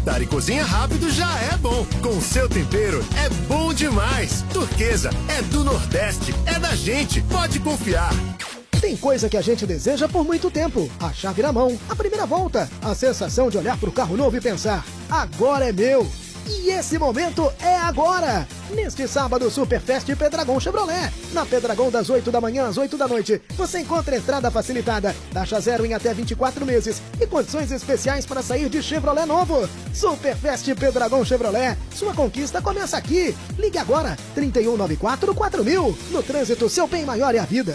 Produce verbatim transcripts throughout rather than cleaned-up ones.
jantar e cozinha rápido já é bom. Com seu tempero é bom demais. Turquesa é do Nordeste, é da gente, pode confiar. Tem coisa que a gente deseja por muito tempo. A chave na mão, a primeira volta, a sensação de olhar pro carro novo e pensar, agora é meu. E esse momento é agora! Neste sábado, Superfest Pedragão Chevrolet. Na Pedragão, das oito da manhã às oito da noite, você encontra entrada facilitada, taxa zero em até vinte e quatro meses e condições especiais para sair de Chevrolet novo. Superfest Pedragão Chevrolet. Sua conquista começa aqui. Ligue agora, trinta e um noventa e quatro, quatro mil. No trânsito, seu bem maior é a vida.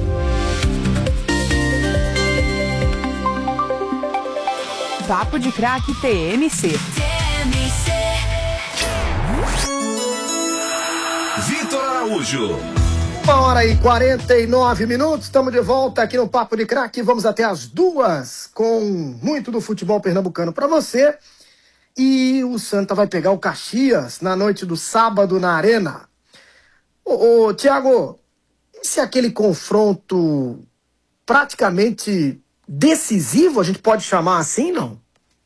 Papo de Craque T M C. Vitor Araújo. Uma hora e quarenta e nove minutos, estamos de volta aqui no Papo de Craque. Vamos até as duas com muito do futebol pernambucano para você. E o Santa vai pegar o Caxias na noite do sábado na Arena. Ô, ô Thiago, esse é aquele confronto praticamente decisivo, a gente pode chamar assim, não?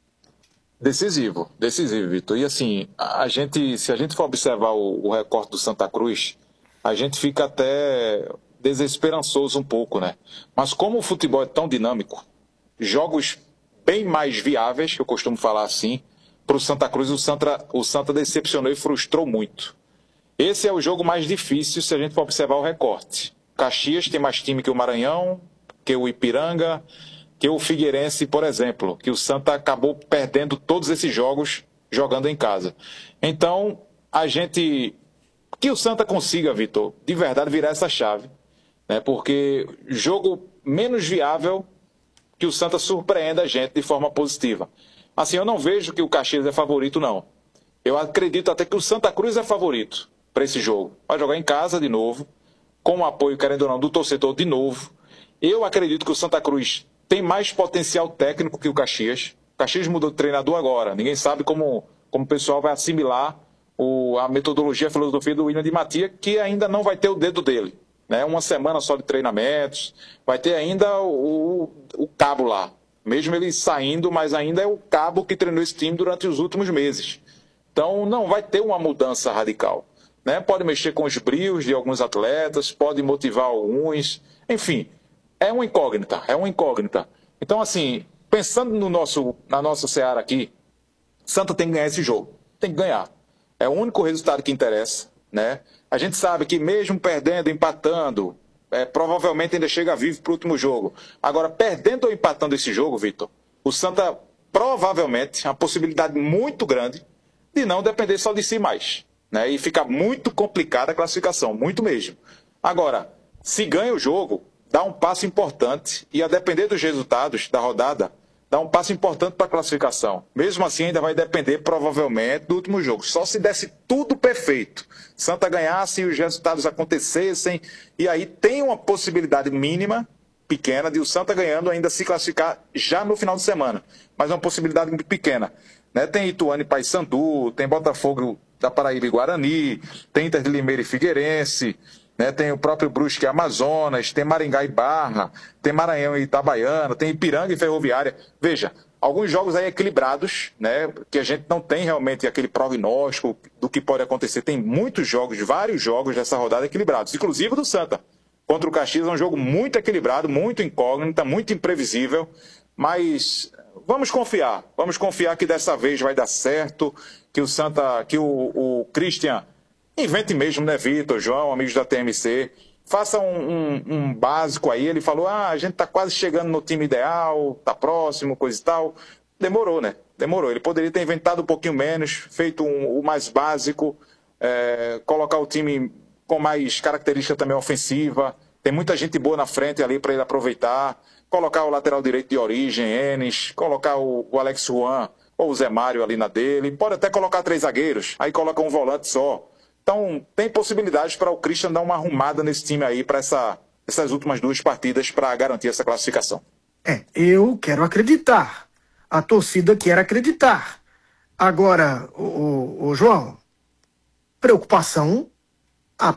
Decisivo, decisivo, Vitor. E assim, a gente, se a gente for observar o, o recorte do Santa Cruz, a gente fica até desesperançoso um pouco, né? Mas como o futebol é tão dinâmico, jogos bem mais viáveis, que eu costumo falar assim, para o Santa Cruz, o Santa, o Santa decepcionou e frustrou muito. Esse é o jogo mais difícil se a gente for observar o recorte. Caxias tem mais time que o Maranhão, que o Ipiranga, que o Figueirense, por exemplo, que o Santa acabou perdendo todos esses jogos jogando em casa. Então, a gente... Que o Santa consiga, Vitor, de verdade virar essa chave, né? Porque jogo menos viável que o Santa surpreenda a gente de forma positiva. Assim, eu não vejo que o Caxias é favorito, não. Eu acredito até que o Santa Cruz é favorito para esse jogo. Vai jogar em casa de novo, com o apoio, querendo ou não, do torcedor de novo. Eu acredito que o Santa Cruz tem mais potencial técnico que o Caxias. O Caxias mudou de treinador agora. Ninguém sabe como, como o pessoal vai assimilar o, a metodologia, a filosofia do William de Matia, que ainda não vai ter o dedo dele. Né? Uma semana só de treinamentos. Vai ter ainda o, o, o cabo lá. Mesmo ele saindo, mas ainda é o cabo que treinou esse time durante os últimos meses. Então não vai ter uma mudança radical. Né? Pode mexer com os brios de alguns atletas, pode motivar alguns. Enfim... É uma incógnita, é uma incógnita. Então, assim, pensando no nosso, na nossa seara aqui, Santa tem que ganhar esse jogo. Tem que ganhar. É o único resultado que interessa, né? A gente sabe que mesmo perdendo, empatando, é, provavelmente ainda chega vivo para o último jogo. Agora, perdendo ou empatando esse jogo, Vitor, o Santa provavelmente, a possibilidade muito grande de não depender só de si mais, né? E fica muito complicada a classificação, muito mesmo. Agora, se ganha o jogo, dá um passo importante e, a depender dos resultados da rodada, dá um passo importante para a classificação. Mesmo assim, ainda vai depender, provavelmente, do último jogo. Só se desse tudo perfeito, Santa ganhasse e os resultados acontecessem, e aí tem uma possibilidade mínima, pequena, de o Santa ganhando ainda se classificar já no final de semana. Mas é uma possibilidade muito pequena. Né? Tem Ituano e Paysandu, tem Botafogo da Paraíba e Guarani, tem Inter de Limeira e Figueirense, né, tem o próprio Brusque e Amazonas, tem Maringá e Barra, tem Maranhão e Itabaiana, tem Ipiranga e Ferroviária. Veja, alguns jogos aí equilibrados, né, que a gente não tem realmente aquele prognóstico do que pode acontecer. Tem muitos jogos, vários jogos dessa rodada equilibrados, inclusive do Santa. Contra o Caxias é um jogo muito equilibrado, muito incógnito, muito imprevisível, mas vamos confiar, vamos confiar que dessa vez vai dar certo, que o Santa, que o, o Christian invente mesmo, né, Vitor, João, amigos da T M C, faça um, um, um básico aí. Ele falou, ah, a gente tá quase chegando no time ideal, tá próximo, coisa e tal. Demorou, né? Demorou. Ele poderia ter inventado um pouquinho menos, feito um, o mais básico, é, colocar o time com mais característica também ofensiva. Tem muita gente boa na frente ali para ele aproveitar. Colocar o lateral direito de origem, Enes, colocar o, o Alex Juan ou o Zé Mário ali na dele. Pode até colocar três zagueiros, aí coloca um volante só. Então, tem possibilidades para o Christian dar uma arrumada nesse time aí para essa, essas últimas duas partidas para garantir essa classificação. É, eu quero acreditar. A torcida quer acreditar. Agora, o, o, o João, preocupação